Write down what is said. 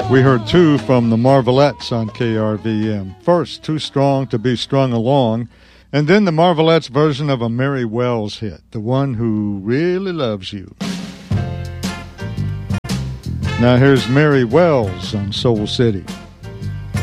We heard two from the Marvelettes on KRVM. First, Too Strong to Be Strung Along, and then the Marvelettes' version of a Mary Wells hit, The One Who Really Loves You. Now here's Mary Wells on Soul City.